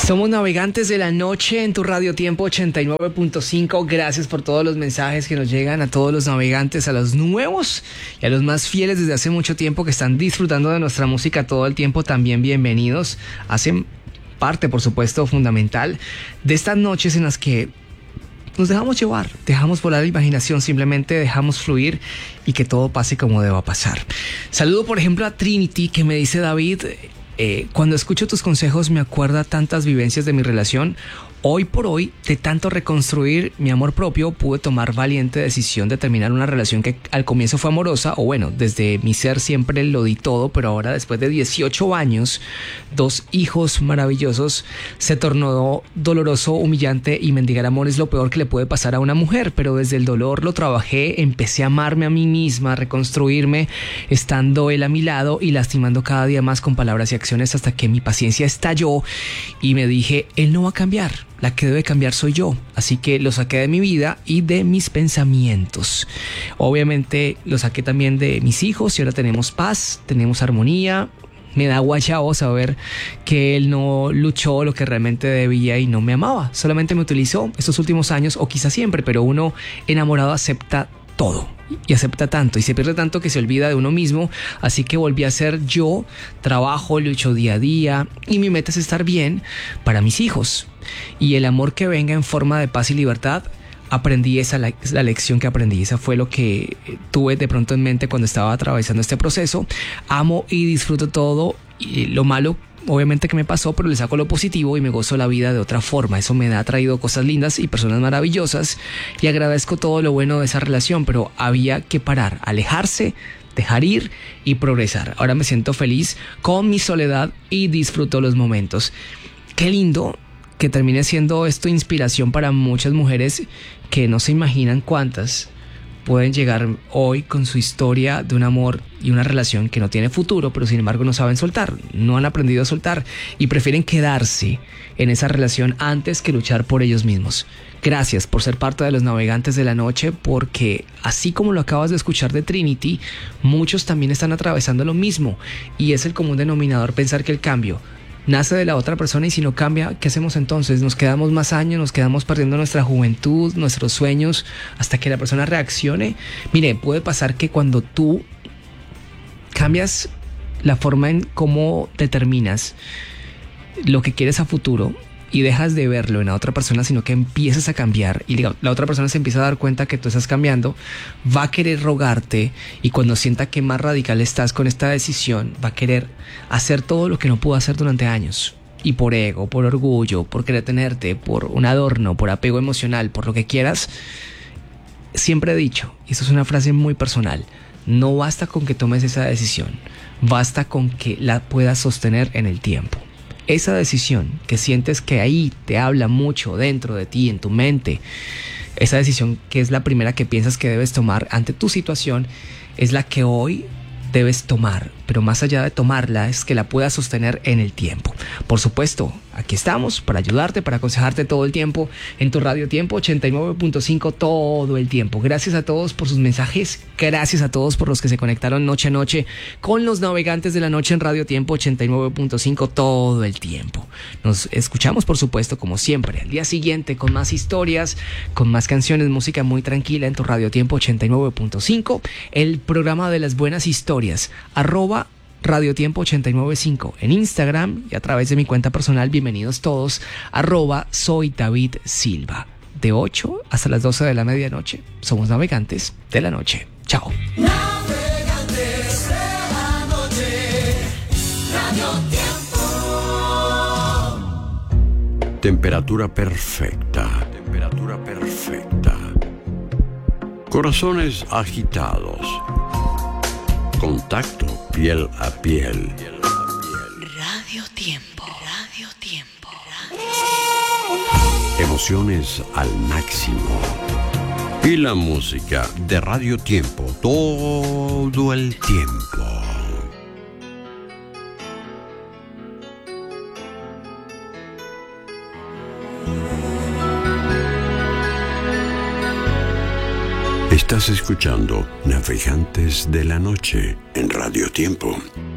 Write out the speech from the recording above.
Somos navegantes de la noche en tu Radio Tiempo 89.5. Gracias por todos los mensajes que nos llegan a todos los navegantes, a los nuevos y a los más fieles desde hace mucho tiempo que están disfrutando de nuestra música todo el tiempo. También bienvenidos. Hacen parte, por supuesto, fundamental de estas noches en las que nos dejamos llevar, dejamos volar la imaginación, simplemente dejamos fluir y que todo pase como deba pasar. Saludo, por ejemplo, a Trinity, que me dice: David, cuando escucho tus consejos me acuerda tantas vivencias de mi relación. Hoy por hoy, de tanto reconstruir mi amor propio, pude tomar valiente decisión de terminar una relación que al comienzo fue amorosa, o bueno, desde mi ser siempre lo di todo, pero ahora después de 18 años, 2 hijos maravillosos, se tornó doloroso, humillante, y mendigar amor es lo peor que le puede pasar a una mujer. Pero desde el dolor lo trabajé, empecé a amarme a mí misma, a reconstruirme, estando él a mi lado y lastimando cada día más con palabras y acciones, hasta que mi paciencia estalló y me dije: él no va a cambiar. La que debe cambiar soy yo. Así que lo saqué de mi vida y de mis pensamientos. Obviamente lo saqué también de mis hijos y ahora tenemos paz, tenemos armonía. Me da guayabo saber que él no luchó lo que realmente debía y no me amaba. Solamente me utilizó estos últimos años, o quizás siempre, pero uno enamorado acepta todo y acepta tanto y se pierde tanto que se olvida de uno mismo. Así que volví a ser yo, trabajo, lucho día a día y mi meta es estar bien para mis hijos. Y el amor que venga en forma de paz y libertad, aprendí la lección que aprendí. Esa fue lo que tuve de pronto en mente cuando estaba atravesando este proceso. Amo y disfruto todo, y lo malo obviamente que me pasó, pero le saco lo positivo y me gozo la vida de otra forma. Eso me ha traído cosas lindas y personas maravillosas, y agradezco todo lo bueno de esa relación, pero había que parar, alejarse, dejar ir y progresar. Ahora me siento feliz con mi soledad y disfruto los momentos. Qué lindo que termine siendo esto inspiración para muchas mujeres que no se imaginan cuántas pueden llegar hoy con su historia de un amor y una relación que no tiene futuro, pero sin embargo no saben soltar, no han aprendido a soltar y prefieren quedarse en esa relación antes que luchar por ellos mismos. Gracias por ser parte de los navegantes de la noche, porque así como lo acabas de escuchar de Trinity, muchos también están atravesando lo mismo, y es el común denominador pensar que el cambio nace de la otra persona, y si no cambia, ¿qué hacemos entonces? Nos quedamos más años, nos quedamos perdiendo nuestra juventud, nuestros sueños, hasta que la persona reaccione. Mire, puede pasar que cuando tú cambias la forma en cómo determinas lo que quieres a futuro y dejas de verlo en la otra persona, sino que empiezas a cambiar y la otra persona se empieza a dar cuenta que tú estás cambiando, va a querer rogarte, y cuando sienta que más radical estás con esta decisión, va a querer hacer todo lo que no pudo hacer durante años. Y por ego, por orgullo, por querer tenerte, por un adorno, por apego emocional, por lo que quieras. Siempre he dicho, y esto es una frase muy personal: no basta con que tomes esa decisión, basta con que la puedas sostener en el tiempo. Esa decisión que sientes que ahí te habla mucho dentro de ti, en tu mente, esa decisión que es la primera que piensas que debes tomar ante tu situación, es la que hoy debes tomar, pero más allá de tomarla es que la puedas sostener en el tiempo. Por supuesto, aquí estamos para ayudarte, para aconsejarte todo el tiempo en tu Radio Tiempo 89.5 todo el tiempo. Gracias a todos por sus mensajes, gracias a todos por los que se conectaron noche a noche con los navegantes de la noche en Radio Tiempo 89.5 todo el tiempo. Nos escuchamos, por supuesto, como siempre, al día siguiente con más historias, con más canciones, música muy tranquila en tu Radio Tiempo 89.5, el programa de las buenas historias, @Radio Tiempo 89.5 en Instagram y a través de mi cuenta personal. Bienvenidos todos, @soy David Silva. De 8 hasta las 12 de la medianoche somos navegantes de la noche. Chao. Navegantes de la noche, Radio Tiempo. Temperatura perfecta. Temperatura perfecta. Corazones agitados. Contacto piel a piel. Radio Tiempo. Radio Tiempo. Emociones al máximo. Y la música de Radio Tiempo todo el tiempo. Estás escuchando Navegantes de la Noche en Radio Tiempo.